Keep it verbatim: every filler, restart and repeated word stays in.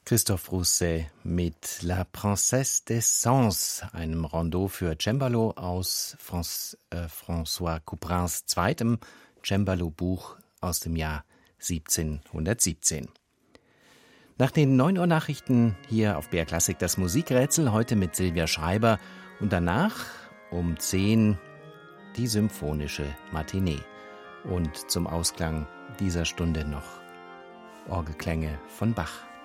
Christophe Rousset mit La Princesse des Sens, einem Rondeau für Cembalo aus Franz, äh, François Couperins zweitem Cembalo-Buch aus dem Jahr siebzehnhundertsiebzehn. Nach den neun Uhr Nachrichten hier auf B R Klassik das Musikrätsel, heute mit Silvia Schreiber und danach um zehn die symphonische Matinee. Und zum Ausklang dieser Stunde noch Orgelklänge von Bach.